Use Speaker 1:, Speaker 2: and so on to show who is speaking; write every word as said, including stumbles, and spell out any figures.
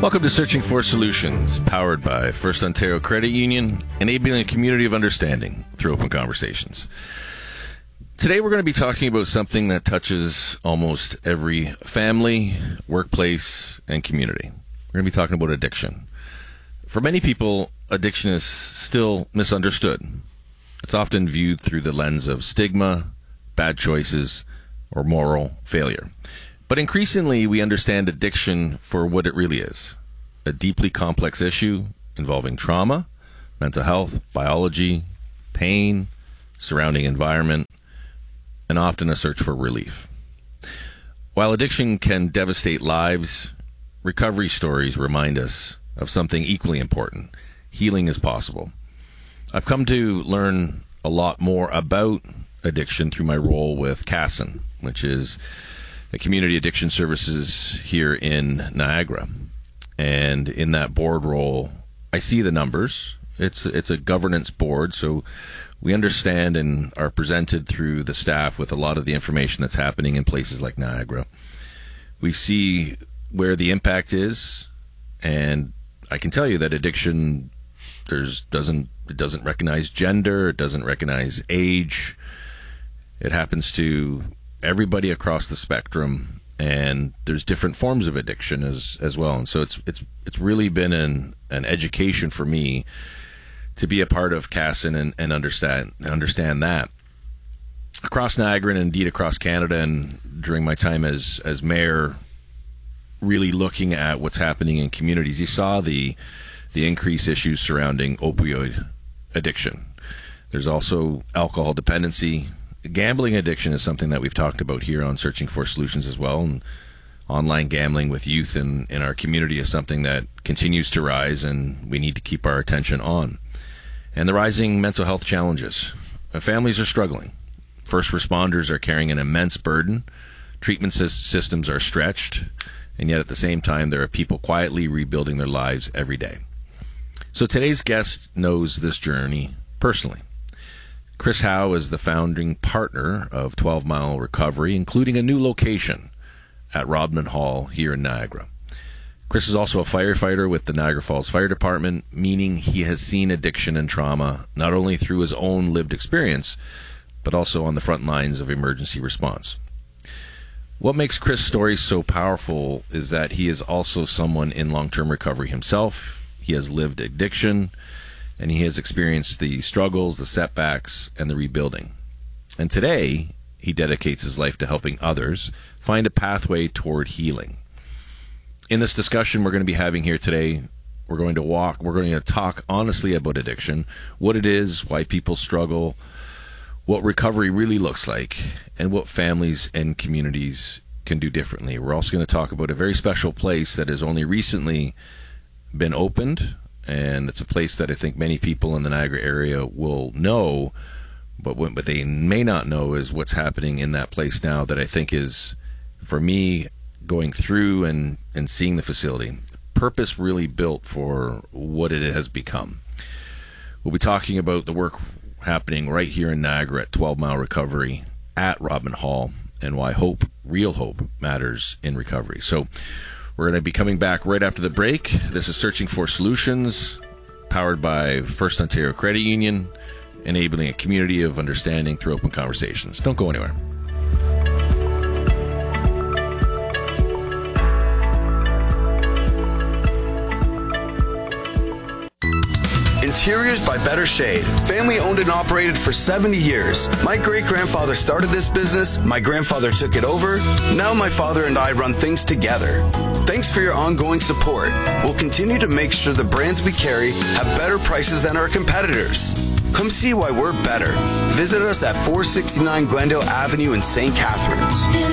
Speaker 1: Welcome to Searching for Solutions, powered by First Ontario Credit Union, enabling a community of understanding through open conversations. Today we're going to be talking about something that touches almost every family, workplace, and community. We're going to be talking about addiction. For many people, addiction is still misunderstood. It's often viewed through the lens of stigma, bad choices, or moral failure. But increasingly, we understand addiction for what it really is, a deeply complex issue involving trauma, mental health, biology, pain, surrounding environment, and often a search for relief. While addiction can devastate lives, recovery stories remind us of something equally important. Healing is possible. I've come to learn a lot more about addiction through my role with Casson, which is a community addiction services here in Niagara. And in that board role, I see the numbers. It's it's a governance board, so we understand and are presented through the staff with a lot of the information that's happening in places like Niagara. We see where the impact is, and I can tell you that addiction there's doesn't it doesn't recognize gender, it doesn't recognize age. It happens to everybody across the spectrum, and there's different forms of addiction as as well. And so it's it's it's really been an an education for me to be a part of Casson and, and understand understand that across Niagara and indeed across Canada, and during my time as as mayor, really looking at what's happening in communities. You saw the the increased issues surrounding opioid addiction. There's also alcohol dependency. Gambling addiction is something that we've talked about here on Searching for Solutions as well. And online gambling with youth in, in our community is something that continues to rise, and we need to keep our attention on. And the rising mental health challenges. Uh, families are struggling. First responders are carrying an immense burden. Treatment sy- systems are stretched. And yet at the same time, there are people quietly rebuilding their lives every day. So today's guest knows this journey personally. Chris Howe is the founding partner of twelve mile Recovery, including a new location at Rodman Hall here in Niagara. Chris is also a firefighter with the Niagara Falls Fire Department, meaning he has seen addiction and trauma not only through his own lived experience, but also on the front lines of emergency response. What makes Chris' story so powerful is that he is also someone in long-term recovery himself. He has lived addiction, and he has experienced the struggles, the setbacks, and the rebuilding. And today, he dedicates his life to helping others find a pathway toward healing. In this discussion we're going to be having here today, we're going to walk, we're going to talk honestly about addiction, what it is, why people struggle, what recovery really looks like, and what families and communities can do differently. We're also going to talk about a very special place that has only recently been opened, and it's a place that I think many people in the Niagara area will know, but what they may not know is what's happening in that place now that I think is, for me, going through and, and seeing the facility, purpose really built for what it has become. We'll be talking about the work happening right here in Niagara at twelve mile Recovery at Rodman Hall, and why hope, real hope, matters in recovery. So we're going to be coming back right after the break. This is Searching for Solutions, powered by First Ontario Credit Union, enabling a community of understanding through open conversations. Don't go anywhere.
Speaker 2: Interiors by Better Shade. Family owned and operated for seventy years. My great-grandfather started this business, my grandfather took it over, now my father and I run things together. Thanks for your ongoing support. We'll continue to make sure the brands we carry have better prices than our competitors. Come see why we're better. Visit us at four sixty-nine Glendale Avenue in Saint Catharines.